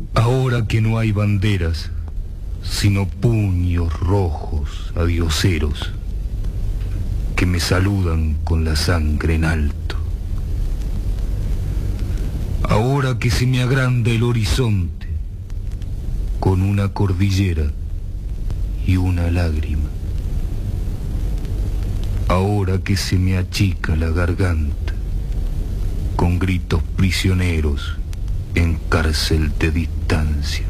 Ahora que no hay banderas, sino puños rojos adioseros que me saludan con la sangre en alto. Ahora que se me agranda el horizonte con una cordillera y una lágrima. Ahora que se me achica la garganta con gritos prisioneros en cárcel de distancia.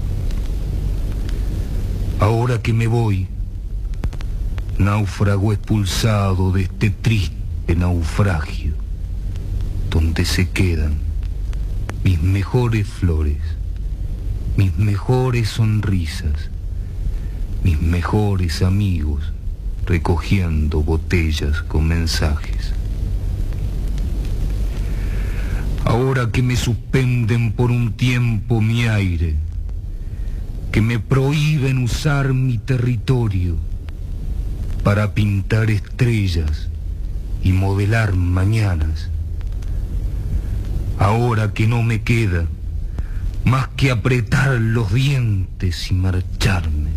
Ahora que me voy, náufrago expulsado de este triste naufragio, donde se quedan mis mejores flores, mis mejores sonrisas, mis mejores amigos, recogiendo botellas con mensajes. Ahora que me suspenden por un tiempo mi aire, que me prohíben usar mi territorio para pintar estrellas y modelar mañanas. Ahora que no me queda más que apretar los dientes y marcharme.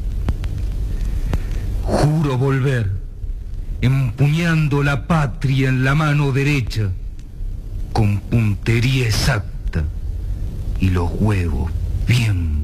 Juro volver, empuñando la patria en la mano derecha, con puntería exacta y los huevos bien